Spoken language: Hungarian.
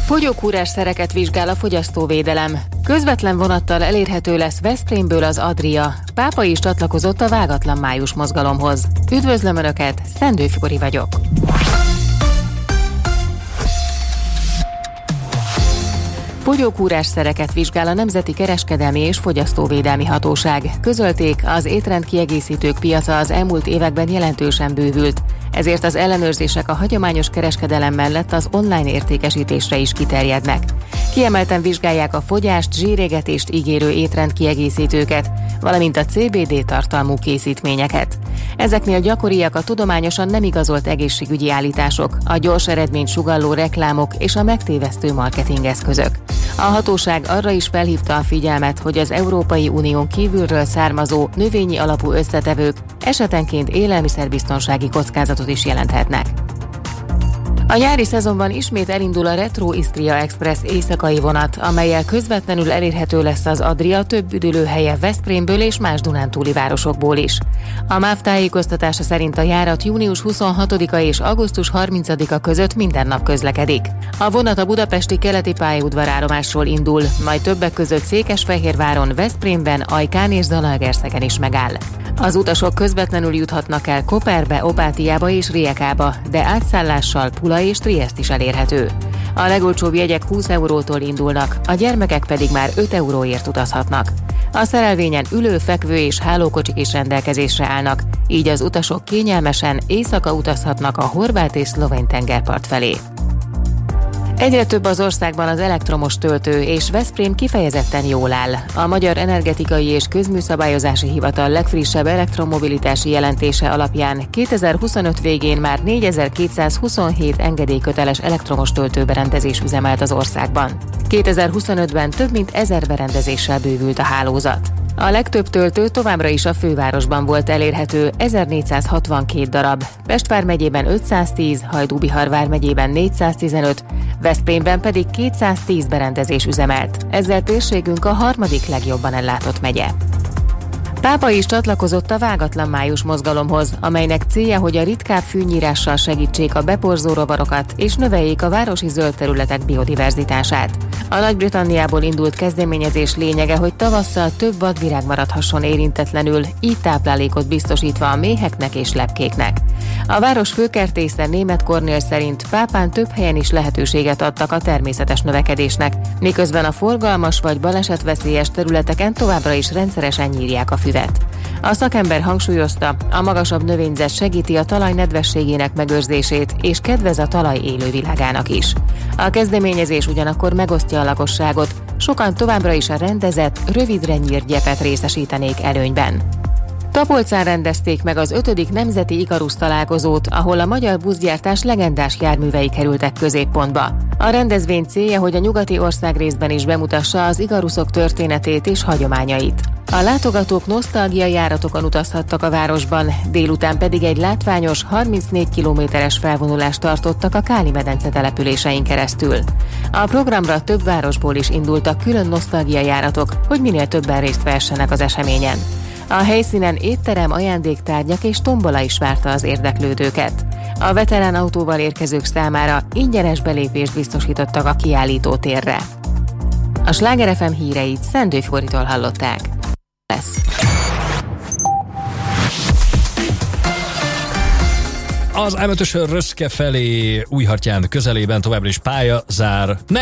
Fogyókúrás szereket vizsgál a fogyasztóvédelem. Közvetlen vonattal elérhető lesz Veszprémből az Adria. Pápa is csatlakozott a Vágatlan május mozgalomhoz. Üdvözlöm Önöket, Szendő Fibori vagyok. Fogyókúrás szereket vizsgál a Nemzeti Kereskedelmi és Fogyasztóvédelmi Hatóság. Közölték, az étrendkiegészítők piaca az elmúlt években jelentősen bővült, ezért az ellenőrzések a hagyományos kereskedelem mellett az online értékesítésre is kiterjednek. Kiemelten vizsgálják a fogyást, zsírégetést ígérő étrendkiegészítőket, valamint a CBD tartalmú készítményeket. Ezeknél gyakoriak a tudományosan nem igazolt egészségügyi állítások, a gyors eredményt sugalló reklámok és a megtévesztő marketingeszközök. A hatóság arra is felhívta a figyelmet, hogy az Európai Unión kívülről származó növényi alapú összetevők esetenként élelmiszerbiztonsági kockázatot is jelenthetnek. A nyári szezonban ismét elindul a Retro Istria Express éjszakai vonat, amellyel közvetlenül elérhető lesz az Adria több üdülőhelye Veszprémből és más dunántúli városokból is. A MÁV tájékoztatása szerint a járat június 26-a és augusztus 30-a között minden nap közlekedik. A vonat a budapesti keleti pályaudvarállomásról indul, majd többek között Székesfehérváron, Veszprémben, Ajkán és Zalaegerszegen is megáll. Az utasok közvetlenül juthatnak el Koperbe, Opátiába és Riekába, de átszállással Pula és Triest is elérhető. A legolcsóbb jegyek 20 eurótól indulnak, a gyermekek pedig már 5 euróért utazhatnak. A szerelvényen ülő, fekvő és hálókocsik is rendelkezésre állnak, így az utasok kényelmesen éjszaka utazhatnak a horvát és szlovén tengerpart felé. Egyre több az országban az elektromos töltő, és Veszprém kifejezetten jól áll. A Magyar Energetikai és Közműszabályozási Hivatal legfrissebb elektromobilitási jelentése alapján 2025 végén már 4227 engedélyköteles elektromos töltőberendezés üzemelt az országban. 2025-ben több mint 1000 berendezéssel bővült a hálózat. A legtöbb töltő továbbra is a fővárosban volt elérhető, 1462 darab, Pest vármegyében 510, Hajdú-Bihar vármegyében 415, Veszprémben pedig 210 berendezés üzemelt. Ezzel térségünk a harmadik legjobban ellátott megye. Pápa is csatlakozott a Vágatlan május mozgalomhoz, amelynek célja, hogy a ritkább fűnyírással segítsék a beporzó rovarokat és növeljék a városi zöld területek biodiverzitását. A Nagy-Britanniából indult kezdeményezés lényege, hogy tavasszal több vadvirág maradhasson érintetlenül, így táplálékot biztosítva a méheknek és lepkéknek. A város főkertésze Németh Kornél szerint Pápán több helyen is lehetőséget adtak a természetes növekedésnek, miközben a forgalmas vagy balesetveszélyes területeken továbbra is rendszeresen nyírják a füvet. A szakember hangsúlyozta, a magasabb növényzet segíti a talaj nedvességének megőrzését és kedvez a talaj élővilágának is. A kezdeményezés ugyanakkor megosztja a lakosságot, sokan továbbra is a rendezett, rövidre nyírt gyepet részesítenék előnyben. Tapolcán rendezték meg az 5. Nemzeti Ikarus találkozót, ahol a magyar buszgyártás legendás járművei kerültek középpontba. A rendezvény célja, hogy a nyugati országrészben is bemutassa az Ikaruszok történetét és hagyományait. A látogatók nosztalgia járatokon utazhattak a városban, délután pedig egy látványos 34 kilométeres felvonulást tartottak a Káli-medence településein keresztül. A programra több városból is indultak külön nosztalgia járatok, hogy minél többen részt vessenek az eseményen. A helyszínen étterem, ajándéktárgyak és tombola is várta az érdeklődőket. A veterán autóval érkezők számára ingyenes belépést biztosítottak a kiállító térre. A Sláger FM híreit Szendő Fiboritól hallották. Az M5-ös Röszke felé Újhartyán közelében továbbra is pályazár.